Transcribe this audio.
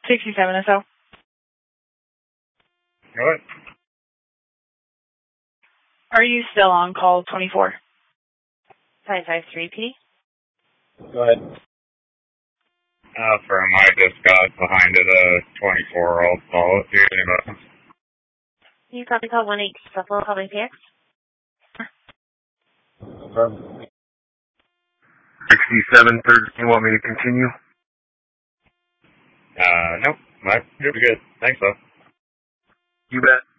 67 SO. Go ahead. Are you still on call 24? 553P. Go ahead. From I just got behind it, 24, I'll call it. Do you have any You copy call 180 Buffalo calling PX. 6730, you want me to continue? Nope. You're good. Thanks, though. You bet.